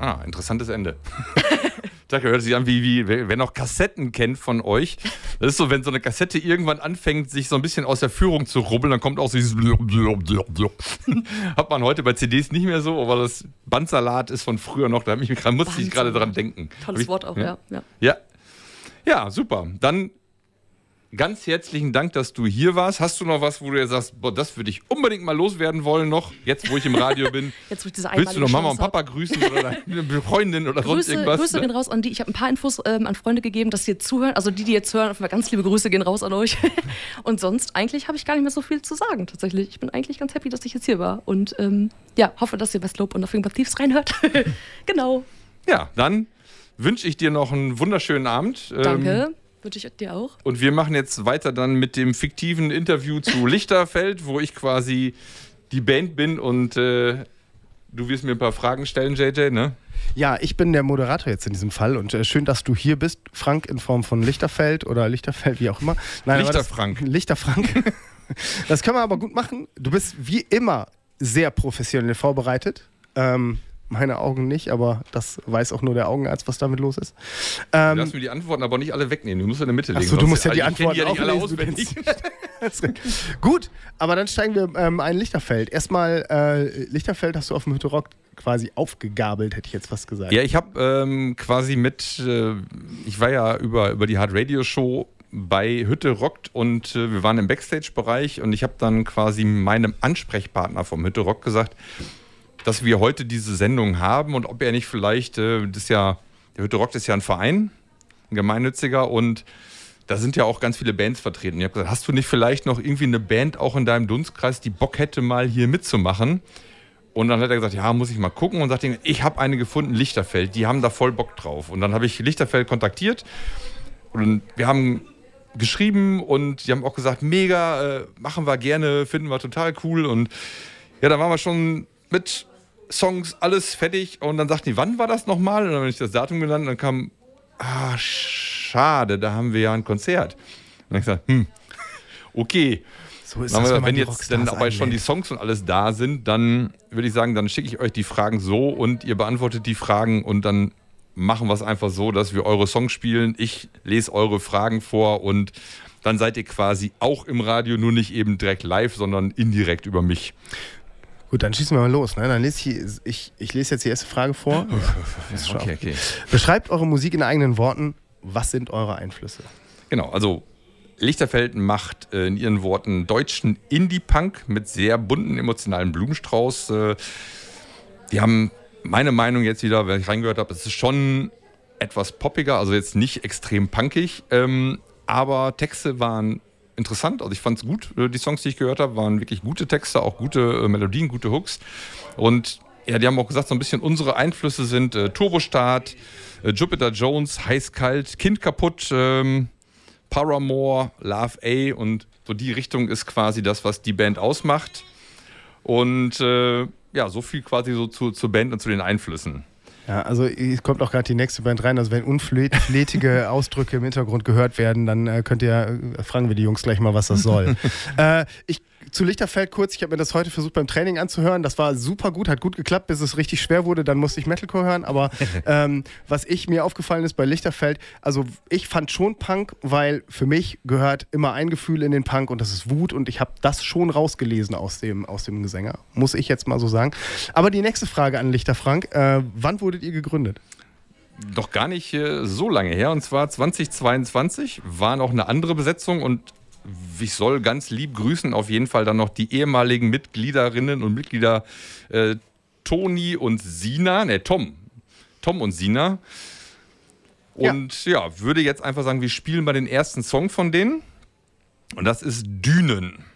Interessantes Ende. Da hört sich an, wie wer noch Kassetten kennt von euch. Das ist so, wenn so eine Kassette irgendwann anfängt, sich so ein bisschen aus der Führung zu rubbeln, dann kommt auch so dieses Hat man heute bei CDs nicht mehr so, aber das Bandsalat ist von früher noch, musste ich gerade dran denken. Tolles Wort auch, ja. Ja, super. Dann ganz herzlichen Dank, dass du hier warst. Hast du noch was, wo du jetzt sagst, das würde ich unbedingt mal loswerden wollen noch, jetzt wo ich im Radio bin? Jetzt, wo ich diese Willst du noch Mama und Papa grüßen oder deine Freundin oder sonst irgendwas? Grüße gehen raus an die. Ich habe ein paar Infos an Freunde gegeben, dass sie jetzt zuhören. Also die jetzt hören, ganz liebe Grüße gehen raus an euch. Und sonst, eigentlich habe ich gar nicht mehr so viel zu sagen, tatsächlich. Ich bin eigentlich ganz happy, dass ich jetzt hier war. Und hoffe, dass ihr Westlob und auf Finger Thieves reinhört. Genau. Ja, dann wünsche ich dir noch einen wunderschönen Abend. Danke. Wünsche ich dir auch. Und wir machen jetzt weiter dann mit dem fiktiven Interview zu Lichterfeld, wo ich quasi die Band bin und du wirst mir ein paar Fragen stellen, JJ, ne? Ja, ich bin der Moderator jetzt in diesem Fall und schön, dass du hier bist, Frank, in Form von Lichterfeld oder Lichterfeld, wie auch immer. Nein, Lichterfrank. Lichterfrank. Das können wir aber gut machen. Du bist wie immer sehr professionell vorbereitet. Meine Augen nicht, aber das weiß auch nur der Augenarzt, was damit los ist. Du darfst mir die Antworten aber nicht alle wegnehmen. Du musst in der Mitte legen. Achso, du musst ja die Antworten ja auch nicht alle lesen, auswendig. Gut, aber dann steigen wir ein Lichterfeld. Erstmal, Lichterfeld hast du auf dem Hütte Rock quasi aufgegabelt, hätte ich jetzt fast gesagt. Ja, ich habe quasi ich war ja über die Hard Radio Show bei Hütte Rockt und wir waren im Backstage-Bereich und ich habe dann quasi meinem Ansprechpartner vom Hütte Rock gesagt, dass wir heute diese Sendung haben und ob er nicht vielleicht, der Hütte Rockt ist ja ein Verein, ein gemeinnütziger und da sind ja auch ganz viele Bands vertreten. Ich habe gesagt, hast du nicht vielleicht noch irgendwie eine Band auch in deinem Dunstkreis, die Bock hätte, mal hier mitzumachen? Und dann hat er gesagt, ja, muss ich mal gucken und sagte, ich habe eine gefunden, Lichterfeld, die haben da voll Bock drauf. Und dann habe ich Lichterfeld kontaktiert und wir haben geschrieben und die haben auch gesagt, mega, machen wir gerne, finden wir total cool. Und ja, da waren wir schon mit Songs, alles fertig. Und dann sagten die, wann war das nochmal? Und dann habe ich das Datum genannt und dann kam, schade, da haben wir ja ein Konzert. Und dann habe ich gesagt, okay. So ist das, wenn jetzt dann aber schon die Songs und alles da sind, dann würde ich sagen, dann schicke ich euch die Fragen so und ihr beantwortet die Fragen und dann machen wir es einfach so, dass wir eure Songs spielen. Ich lese eure Fragen vor und dann seid ihr quasi auch im Radio, nur nicht eben direkt live, sondern indirekt über mich. Gut, dann schießen wir mal los. Ne? Dann lese ich lese jetzt die erste Frage vor. Okay. Beschreibt eure Musik in eigenen Worten. Was sind eure Einflüsse? Genau, also Lichterfeld macht in ihren Worten deutschen Indie-Punk mit sehr bunten, emotionalen Blumenstrauß. Die haben meine Meinung jetzt wieder, wenn ich reingehört habe, es ist schon etwas poppiger, also jetzt nicht extrem punkig, aber Texte waren interessant, also ich fand es gut, die Songs, die ich gehört habe, waren wirklich gute Texte, auch gute Melodien, gute Hooks und ja, die haben auch gesagt, so ein bisschen unsere Einflüsse sind Turbostart, Jupiter Jones, Heiß-Kalt, Kind kaputt, Paramore, Love A und so die Richtung ist quasi das, was die Band ausmacht und so viel quasi so zur Band und zu den Einflüssen. Ja, also es kommt auch gerade die nächste Band rein. Also wenn unflätige Ausdrücke im Hintergrund gehört werden, dann fragen wir die Jungs gleich mal, was das soll. Zu Lichterfeld kurz, ich habe mir das heute versucht beim Training anzuhören. Das war super gut, hat gut geklappt, bis es richtig schwer wurde. Dann musste ich Metalcore hören. Aber was mir aufgefallen ist bei Lichterfeld, also ich fand schon Punk, weil für mich gehört immer ein Gefühl in den Punk und das ist Wut. Und ich habe das schon rausgelesen aus dem Gesänger, muss ich jetzt mal so sagen. Aber die nächste Frage an Lichterfrank, wann wurdet ihr gegründet? Noch gar nicht so lange her. Und zwar 2022 war noch eine andere Besetzung und ich soll ganz lieb grüßen, auf jeden Fall dann noch die ehemaligen Mitgliederinnen und Mitglieder Toni und Sina, Tom und Sina. Und würde jetzt einfach sagen, wir spielen mal den ersten Song von denen. Und das ist Dünen.